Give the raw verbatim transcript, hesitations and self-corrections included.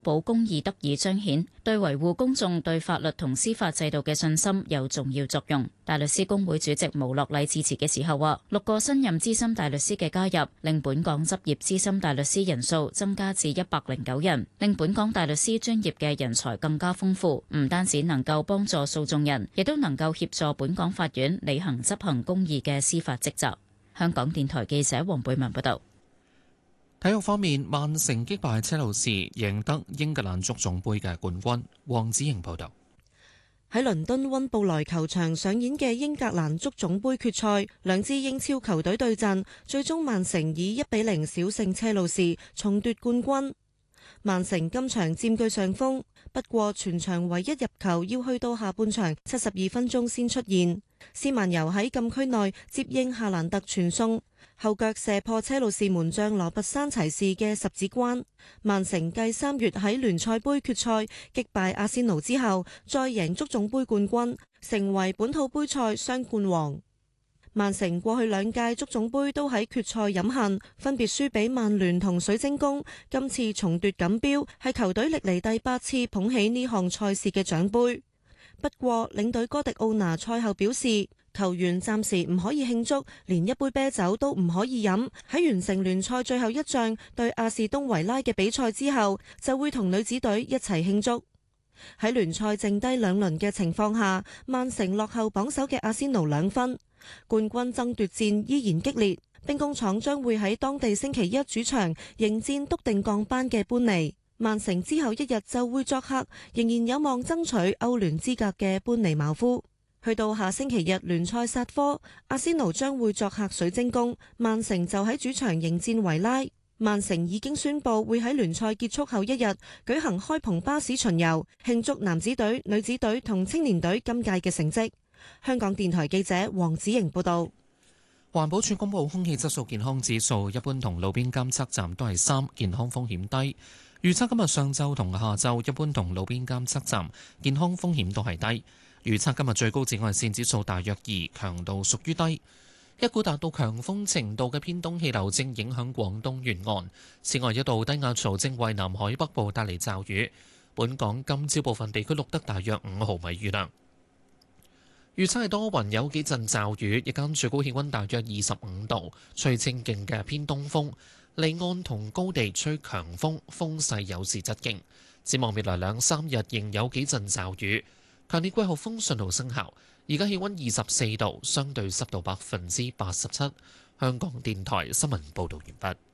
保公義得以彰顯，對維護公眾對法律同司法制度嘅信心有重要作用。大律師公會主席毛樂麗致辭嘅時候話，六個新任資深大律師嘅加入，令本港執業資深大律師人數增加至一百零九人，令本港大律師專業嘅人才更加豐富，唔單止能夠幫助訴訟人，亦都能夠協助本港法院履行執行公義嘅司法職責。香港電台記者黃貝文報道。 體育方面，曼城擊敗車路士，贏得英格蘭足總杯嘅冠軍。黃子瑩報道。 喺倫敦溫布萊球場上演嘅英格蘭足總杯決賽，兩支英超球隊對陣，最終曼城以一比零小勝車路士，重奪冠軍。曼城今場佔據上風，不過全場唯一入球要去到下半場七十二分鐘先出現。斯曼尤喺禁區內接應夏蘭特傳送，後腳射破車路士門將羅拔山齊士嘅十指關。曼城繼三月喺聯賽杯決賽擊敗阿仙奴之後，再贏足總杯冠軍，成為本土杯賽雙冠王。曼城過去兩屆足總杯都喺決賽飲恨，分別輸俾曼聯同水晶宮，今次重奪錦標，係球隊歷嚟第八次捧起呢項賽事嘅獎杯。不過領隊哥迪奧拿賽後表示，球員暫時唔可以慶祝，連一杯啤酒都唔可以飲。喺完成聯賽最後一仗對阿士東維拉嘅比賽之後，就會同女子隊一齊慶祝。喺聯賽剩低兩輪嘅情況下，曼城落後榜首嘅阿仙奴兩分。冠軍爭奪戰依然激烈，兵工廠將會喺當地星期一主場迎戰篤定降班嘅般尼。曼城之後一日就會作客，仍然有望爭取歐聯資格嘅般尼茅夫。去到下星期日聯賽煞科，阿仙奴將會作客水晶宮，曼城就喺主場迎戰維拉。曼城已經宣布會喺聯賽結束後一日舉行開篷巴士巡遊，慶祝男子隊、女子隊同青年隊今屆嘅成績。香港電台記者黃子瑩報道。 環保署公布空氣質素健康指數，一般同路邊監測站都係三，健康風險低。預測今日上晝同下晝一般同路邊監測站健康風險都係低。預測今日最高紫外線指數大約二，強度屬於低。一股達到強風程度嘅偏東氣流正影響廣東沿岸，此外一道低壓槽正為南海北部帶嚟驟雨。本港今朝部分地區錄得大約五毫米雨量。預測係多雲，有幾陣驟雨，日間最高氣溫大約二十五度，吹清勁嘅偏東風，離岸同高地吹強風，風勢有時疾勁。展望未來兩三日仍有幾陣驟雨，強烈季候風信號生效。而家氣溫二十四度，相對濕度百分之八十七。香港電台新聞報道完畢。